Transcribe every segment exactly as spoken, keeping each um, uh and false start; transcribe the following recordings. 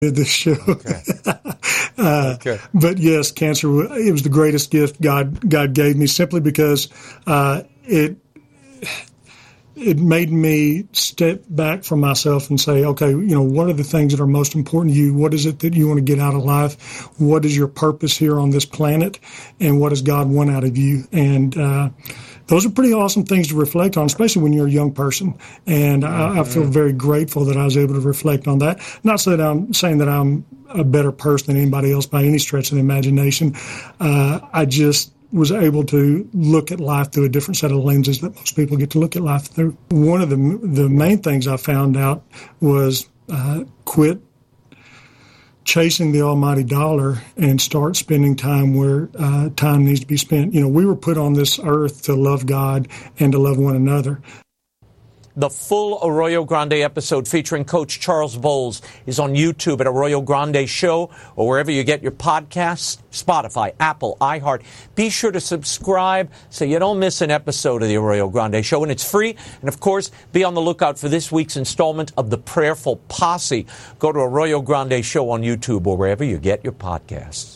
did this show. Okay. uh, okay. But yes, cancer, it was the greatest gift God God gave me, simply because uh, it it made me step back from myself and say, okay, you know, what are the things that are most important to you? What is it that you want to get out of life? What is your purpose here on this planet? And what does God want out of you? And uh, those are pretty awesome things to reflect on, especially when you're a young person. And mm-hmm. I, I feel very grateful that I was able to reflect on that. Not so that I'm saying that I'm a better person than anybody else by any stretch of the imagination. Uh, I just was able to look at life through a different set of lenses that most people get to look at life through. One of the the main things I found out was uh, quit chasing the almighty dollar and start spending time where uh, time needs to be spent. You know, we were put on this earth to love God and to love one another. The full Arroyo Grande episode featuring Coach Charles Bowles is on YouTube at Arroyo Grande Show or wherever you get your podcasts, Spotify, Apple, iHeart. Be sure to subscribe so you don't miss an episode of the Arroyo Grande Show, and it's free. And, of course, be on the lookout for this week's installment of The Prayerful Posse. Go to Arroyo Grande Show on YouTube or wherever you get your podcasts.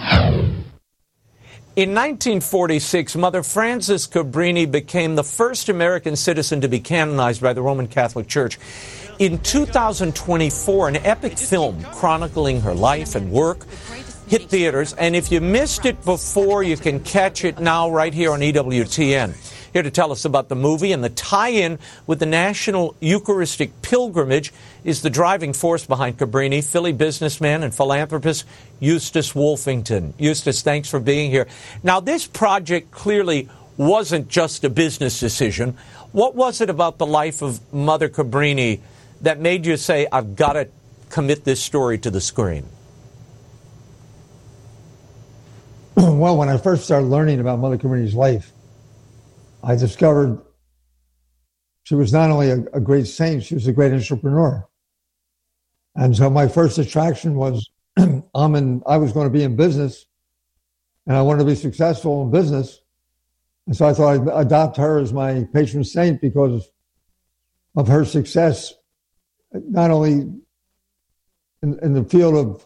In nineteen forty-six, Mother Frances Cabrini became the first American citizen to be canonized by the Roman Catholic Church. In two thousand twenty-four, an epic film chronicling her life and work hit theaters. And if you missed it before, you can catch it now right here on E W T N. Here to tell us about the movie and the tie-in with the National Eucharistic Pilgrimage is the driving force behind Cabrini, Philly businessman and philanthropist Eustace Wolfington. Eustace, thanks for being here. Now, this project clearly wasn't just a business decision. What was it about the life of Mother Cabrini that made you say, I've got to commit this story to the screen? Well, when I first started learning about Mother Cabrini's life, I discovered she was not only a, a great saint, she was a great entrepreneur. And so my first attraction was I'm in, I was going to be in business, and I wanted to be successful in business. And so I thought I'd adopt her as my patron saint because of her success, not only in, in the field of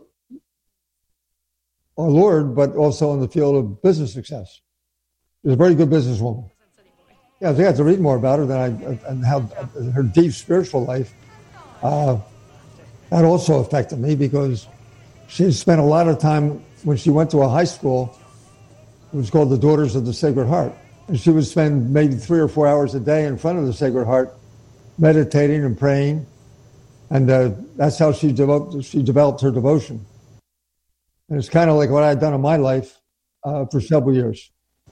our Lord, but also in the field of business success. She was a very good businesswoman. Yeah, I had to read more about her than I, and how her deep spiritual life. Uh, that also affected me because she spent a lot of time when she went to a high school. It was called the Daughters of the Sacred Heart. And she would spend maybe three or four hours a day in front of the Sacred Heart, meditating and praying. And uh, that's how she developed, she developed her devotion. And it's kind of like what I had done in my life uh, for several years.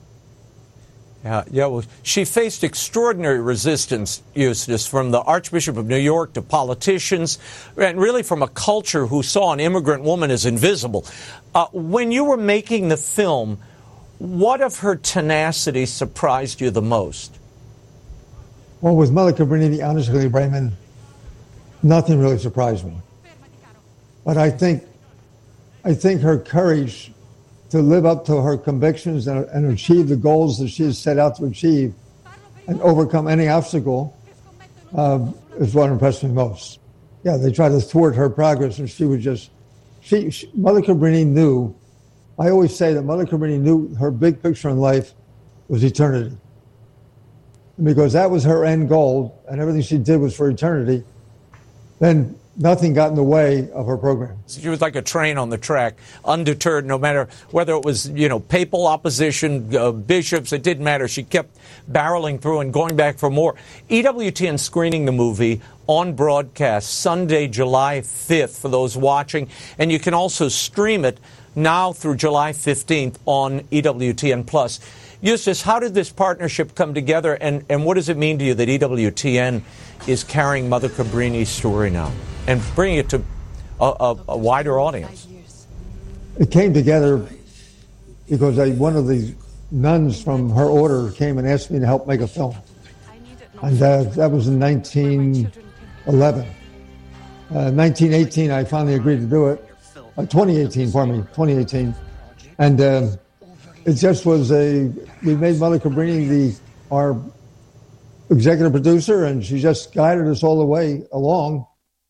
Yeah, yeah. Well, she faced extraordinary resistance, Eustace, from the Archbishop of New York to politicians, and really from a culture who saw an immigrant woman as invisible. Uh, when you were making the film, what of her tenacity surprised you the most? Well, with Mother Cabrini, honestly, Raymond, nothing really surprised me. But I think, I think her courage to live up to her convictions and, and achieve the goals that she has set out to achieve and overcome any obstacle uh, is what impressed me most. Yeah, they tried to thwart her progress, and she was just, she, she Mother Cabrini knew, I always say that Mother Cabrini knew her big picture in life was eternity. And because that was her end goal, and everything she did was for eternity, then nothing got in the way of her program. She was like a train on the track, undeterred, no matter whether it was, you know, papal opposition, uh, bishops, it didn't matter. She kept barreling through and going back for more. E W T N screening the movie on broadcast Sunday, July fifth for those watching. And you can also stream it now through July fifteenth on E W T N Plus. Eustace, how did this partnership come together, and, and what does it mean to you that E W T N is carrying Mother Cabrini's story now and bringing it to a, a, a wider audience? It came together because I, one of the nuns from her order came and asked me to help make a film. And uh, that was in nineteen eleven. Uh, nineteen eighteen, I finally agreed to do it. Uh, twenty eighteen, pardon me, twenty eighteen. And uh, it just was a, we made Mother Cabrini the, our executive producer, and she just guided us all the way along.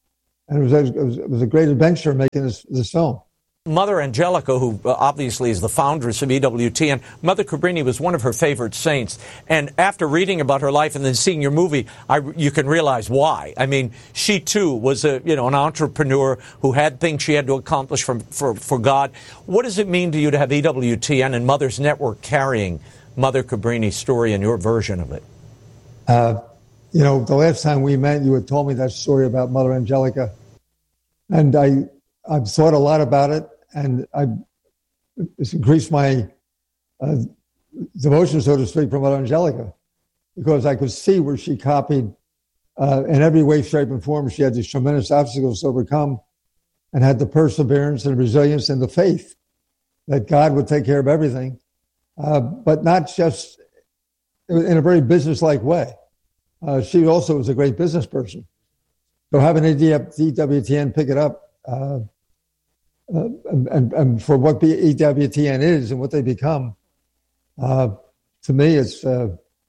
And it was, a, it was, it was a great adventure making this, this film. Mother Angelica, who obviously is the foundress of E W T N, Mother Cabrini was one of her favorite saints. And after reading about her life and then seeing your movie, I, you can realize why. I mean, she too was a you know an entrepreneur who had things she had to accomplish for, for, for God. What does it mean to you to have E W T N and Mother's Network carrying Mother Cabrini's story and your version of it? Uh, you know, the last time we met, you had told me that story about Mother Angelica. And I, I've thought a lot about it, and I've it's increased my uh, devotion, so to speak, for Mother Angelica, because I could see where she copied uh, in every way, shape, and form. She had these tremendous obstacles to overcome and had the perseverance and resilience and the faith that God would take care of everything, uh, but not just in a very business-like way. Uh, she also was a great business person. So having E W T N pick it up, uh, uh, and, and for what E W T N is and what they become, uh, to me, it's, uh,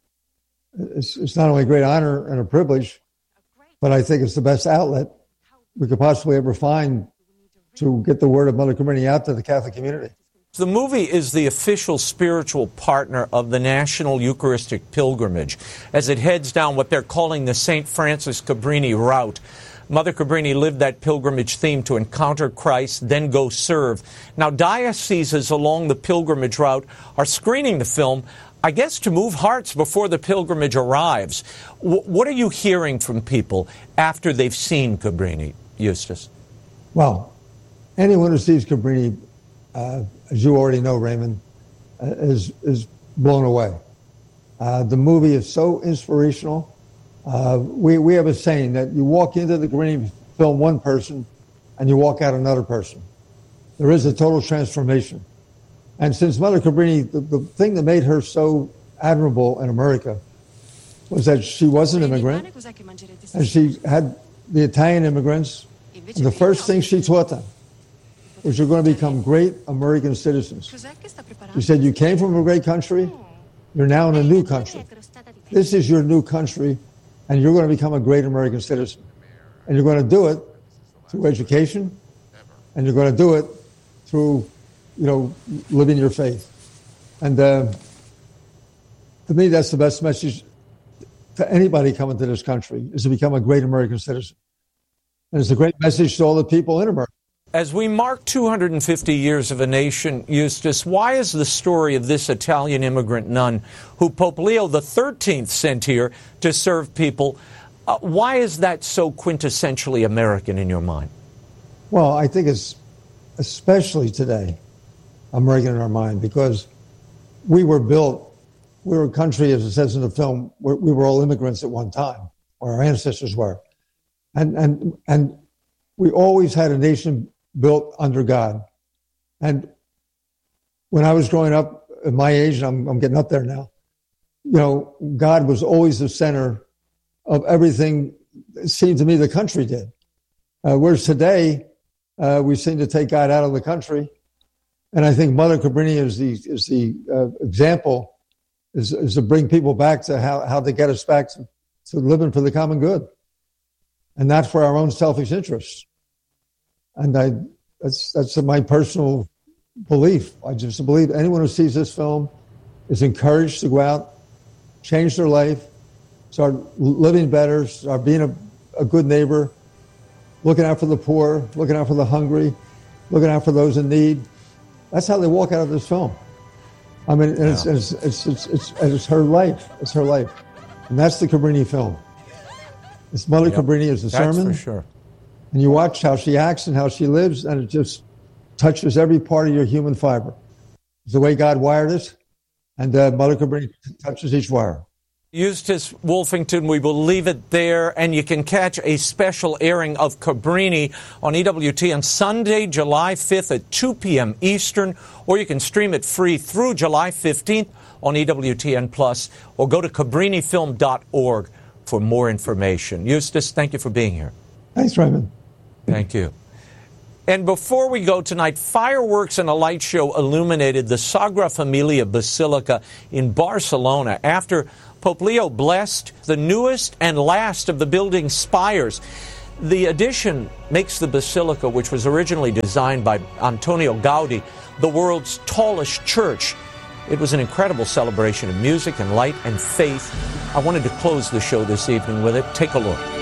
it's it's not only a great honor and a privilege, but I think it's the best outlet we could possibly ever find to get the word of Mother Cabrini out to the Catholic community. The movie is the official spiritual partner of the National Eucharistic Pilgrimage as it heads down what they're calling the Saint Francis Cabrini route. Mother Cabrini lived that pilgrimage theme to encounter Christ, then go serve. Now, dioceses along the pilgrimage route are screening the film, I guess, to move hearts before the pilgrimage arrives. W- what are you hearing from people after they've seen Cabrini, Eustace? Well, anyone who sees Cabrini, uh, as you already know, Raymond, uh, is is blown away. Uh, the movie is so inspirational. Uh, we, we have a saying that you walk into the Cabrini film one person and you walk out another person. There is a total transformation. And since Mother Cabrini, the, the thing that made her so admirable in America was that she was an immigrant, and she had the Italian immigrants, and the first thing she taught them was you're going to become great American citizens. She said, you came from a great country, you're now in a new country. This is your new country, and you're going to become a great American citizen. And you're going to do it through education, and you're going to do it through, you know, living your faith. And uh, to me, that's the best message to anybody coming to this country, is to become a great American citizen. And it's a great message to all the people in America. As we mark two hundred fifty years of a nation, Eustace, why is the story of this Italian immigrant nun who Pope Leo the thirteenth sent here to serve people, uh, why is that so quintessentially American in your mind? Well, I think it's especially today American in our mind, because we were built, we were a country, as it says in the film, where we were all immigrants at one time, or our ancestors were. And, and, and we always had a nation built under God. And when I was growing up at my age, and I'm, I'm getting up there now, you know, God was always the center of everything, it seemed to me, the country did. Uh, whereas today, uh, we seem to take God out of the country. And I think Mother Cabrini is the is the uh, example, is, is to bring people back to how, how to get us back to, to living for the common good, and not for our own selfish interests. And I that's that's my personal belief. I just believe anyone who sees this film is encouraged to go out, change their life, start living better, start being a, a good neighbor, looking out for the poor, looking out for the hungry, looking out for those in need. That's how they walk out of this film. I mean, and yeah. it's, it's, it's, it's, it's, it's her life. It's her life. And that's the Cabrini film. It's Mother yep. Cabrini is the that's sermon. For sure. And you watch how she acts and how she lives, and it just touches every part of your human fiber. It's the way God wired us, and uh, Mother Cabrini touches each wire. Eustace Wolfington, we will leave it there, and you can catch a special airing of Cabrini on E W T on Sunday, July fifth at two p.m. Eastern, or you can stream it free through July fifteenth on E W T N Plus, or go to cabrini film dot org for more information. Eustace, thank you for being here. Thanks, Raymond. Thank you. And before we go tonight, fireworks and a light show illuminated the Sagrada Familia Basilica in Barcelona after Pope Leo blessed the newest and last of the building's spires. The addition makes the basilica, which was originally designed by Antonio Gaudi, the world's tallest church. It was an incredible celebration of music and light and faith. I wanted to close the show this evening with it. Take a look.